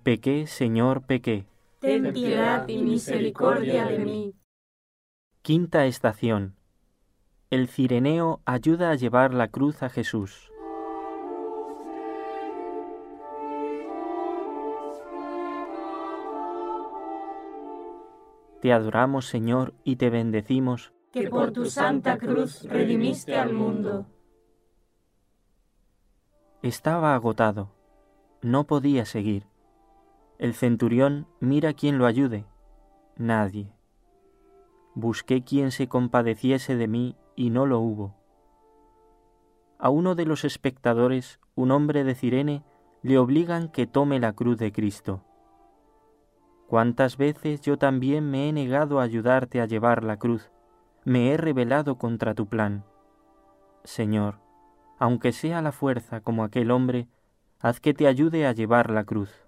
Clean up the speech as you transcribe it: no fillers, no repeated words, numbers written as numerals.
Pequé, Señor, pequé. Ten piedad y misericordia de mí. Quinta estación. El cireneo ayuda a llevar la cruz a Jesús. Te adoramos, Señor, y te bendecimos, Que por tu santa cruz redimiste al mundo. Estaba agotado, no podía seguir. El centurión mira quién lo ayude. Nadie. Busqué quien se compadeciese de mí y no lo hubo. A uno de los espectadores, un hombre de Cirene, le obligan que tome la cruz de Cristo. ¿Cuántas veces yo también me he negado a ayudarte a llevar la cruz? Me he rebelado contra tu plan. Señor, aunque sea a la fuerza como aquel hombre, haz que te ayude a llevar la cruz.